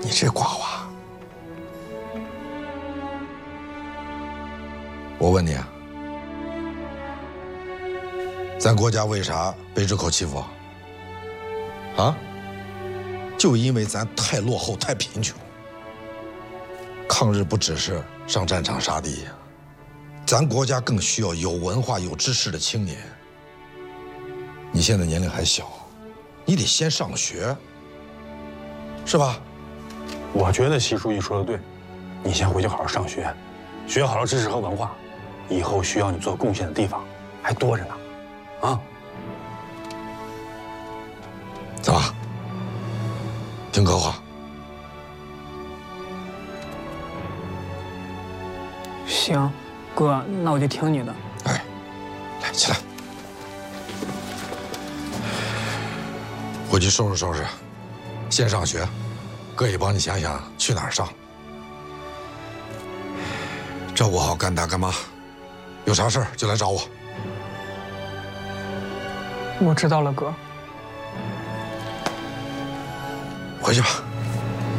你这瓜娃，我问你啊，咱国家为啥被日寇欺负啊？啊？就因为咱太落后、太贫穷。抗日不只是上战场杀敌，咱国家更需要有文化、有知识的青年。你现在年龄还小，你得先上学，是吧？ 我觉得习书记说的对，你先回去好好上学，学好了知识和文化，以后需要你做贡献的地方还多着呢，啊！ 怎么？听哥话？ 行，哥，那我就听你的。 哎，来，起来，回去收拾收拾，先上学。哥也帮你想想去哪儿上，照顾好干爸干妈，有啥事儿就来找我。 我知道了，哥。 回去吧。